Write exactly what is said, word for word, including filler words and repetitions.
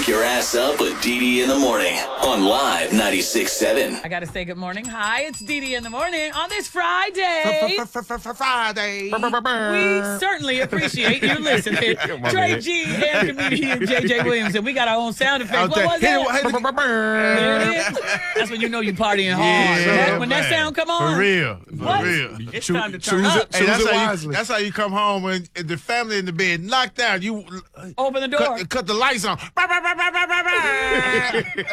your ass up with Dee Dee in the morning on Live ninety-six point seven. I got to say good morning. Hi, it's Dee Dee in the morning on this Friday. Friday. We certainly appreciate you listening. Trey G and comedian J J Williamson. We got our own sound effects. What was that? There it is. That's when you know you're partying hard. Yeah, That- when that man. sound come on. For real. For What? real. It's Choo- time to turn choose up. it. Hey, that's, Choose it how you, wisely. that's how you come home when the family in the bed knocked out. You Open the door. cut, cut the lights on.